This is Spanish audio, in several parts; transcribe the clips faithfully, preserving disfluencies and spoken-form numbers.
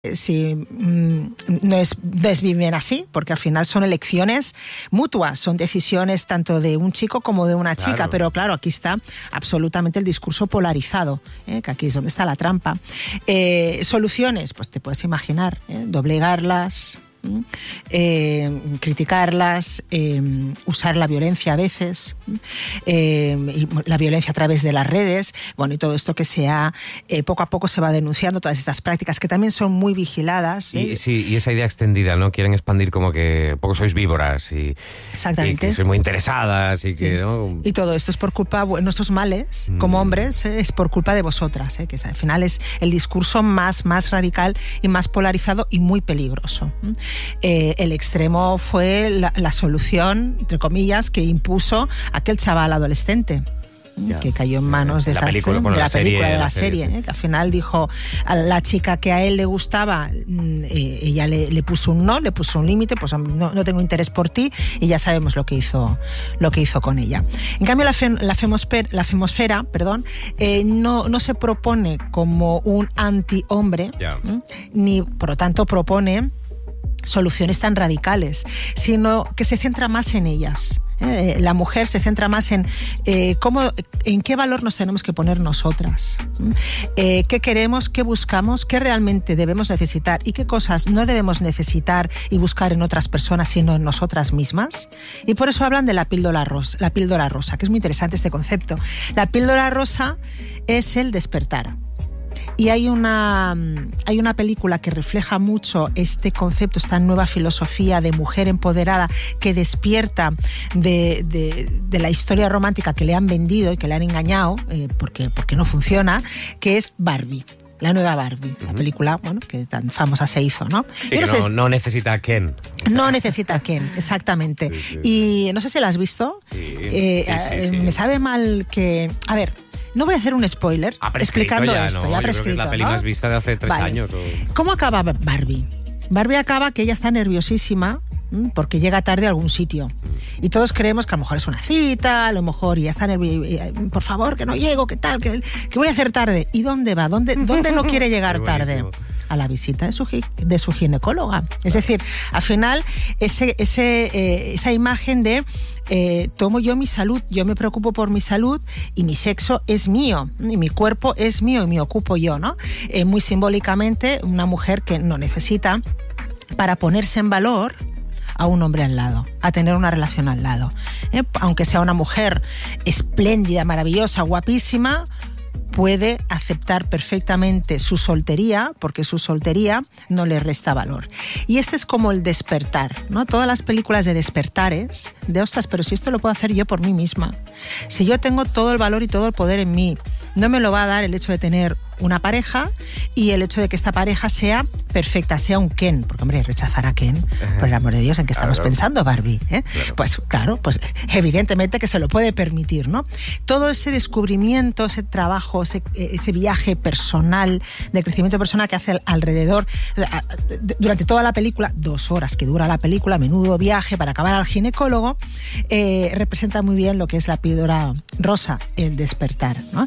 si mm, no, es, no es bien así, porque al final son elecciones mutuas, son decisiones tanto de un chico como de una chica, claro. Pero claro, aquí está absolutamente el discurso polarizado, ¿eh? Que aquí es donde está la trampa. Eh, soluciones, pues te puedes imaginar, ¿eh? Doblegarlas, Eh, criticarlas, eh, usar la violencia a veces, eh, y la violencia a través de las redes, bueno, y todo esto que se ha, eh, poco a poco se va denunciando, todas estas prácticas que también son muy vigiladas. ¿eh? Y, sí, y esa idea extendida, ¿no? Quieren expandir como que poco sois víboras y, y que sois muy interesadas y que, sí. ¿no? Y todo esto es por culpa, nuestros males mm. como hombres, ¿eh? Es por culpa de vosotras, ¿eh? Que al final es el discurso más, más radical y más polarizado y muy peligroso. ¿eh? Eh, el extremo fue la, la solución, entre comillas, que impuso aquel chaval adolescente. Ya. Que cayó en manos de, la esas, película, bueno, de la, la película, serie, de la, la serie, serie ¿eh? Que al final dijo a la chica que a él le gustaba, eh, ella le, le puso un no, le puso un límite, pues no, no tengo interés por ti, y ya sabemos lo que hizo, lo que hizo con ella. En cambio, la, fe, la, femosfera, la femosfera perdón, eh, no, no se propone como un anti-hombre, yeah. ¿eh? Ni, por lo tanto, propone soluciones tan radicales, sino que se centra más en ellas. Eh, la mujer se centra más en eh, cómo, en qué valor nos tenemos que poner nosotras, eh, qué queremos, qué buscamos, qué realmente debemos necesitar y qué cosas no debemos necesitar y buscar en otras personas, sino en nosotras mismas. Y por eso hablan de la píldora rosa, la píldora rosa, que es muy interesante este concepto. La píldora rosa es el despertar. Y hay una, hay una película que refleja mucho este concepto, esta nueva filosofía de mujer empoderada que despierta de, de, de la historia romántica que le han vendido y que le han engañado, eh, porque, porque no funciona, que es Barbie. La nueva Barbie, uh-huh. La película, bueno, que tan famosa se hizo, ¿no? Sí, que no, no, sé, no necesita a Ken. O sea. No necesita a Ken, exactamente. Sí, sí. Y no sé si la has visto. Sí, eh, sí, sí, sí. Me sabe mal que... A ver... No voy a hacer un spoiler explicando ya, esto, ¿no? ya Yo prescrito, creo que es la peli ¿no? más vista de hace tres vale. años. O... ¿Cómo acaba Barbie? Barbie acaba que ella está nerviosísima porque llega tarde a algún sitio. Y todos creemos que a lo mejor es una cita, a lo mejor ya está nerviosa, por favor, que no llego, ¿qué tal? ¿Qué, qué voy a hacer tarde? ¿Y dónde va? ¿Dónde, dónde no quiere llegar tarde? A la visita de su, de su ginecóloga. Es decir, al final, ese, ese, eh, esa imagen de eh, tomo yo mi salud, yo me preocupo por mi salud y mi sexo es mío, y mi cuerpo es mío y me ocupo yo, ¿no? Eh, muy simbólicamente, una mujer que no necesita para ponerse en valor a un hombre al lado, a tener una relación al lado. ¿Eh? Aunque sea una mujer espléndida, maravillosa, guapísima, puede aceptar perfectamente su soltería, porque su soltería no le resta valor. Y este es como el despertar, ¿no? Todas las películas de despertares, de ostras, pero si esto lo puedo hacer yo por mí misma, si yo tengo todo el valor y todo el poder en mí, no me lo va a dar el hecho de tener una pareja y el hecho de que esta pareja sea perfecta, sea un Ken, porque hombre, rechazar a Ken, uh-huh. Por el amor de Dios, ¿en qué estamos claro. pensando, Barbie? ¿eh? Claro. Pues claro, pues evidentemente que se lo puede permitir, ¿no? Todo ese descubrimiento, ese trabajo, ese, ese viaje personal, de crecimiento personal que hace alrededor, durante toda la película, dos horas que dura la película, menudo viaje para acabar al ginecólogo, eh, representa muy bien lo que es la píldora rosa, el despertar, ¿no?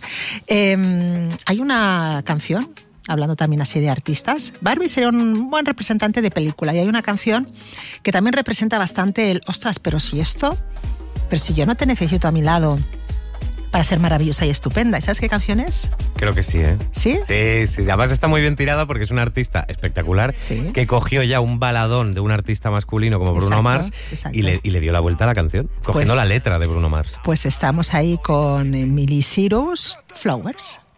Eh, hay una canción, hablando también así de artistas. Barbie sería un buen representante de película y hay una canción que también representa bastante el ostras, pero si esto, pero si yo no te necesito a mi lado para ser maravillosa y estupenda. ¿Sabes qué canción es? Creo que sí, ¿eh? ¿Sí? Sí, sí. Además está muy bien tirada porque es una artista espectacular, ¿sí? Que cogió ya un baladón de un artista masculino como Bruno exacto, Mars exacto. Y, le, y le dio la vuelta a la canción, cogiendo pues, la letra de Bruno Mars. Pues estamos ahí con Miley Cyrus, Flowers.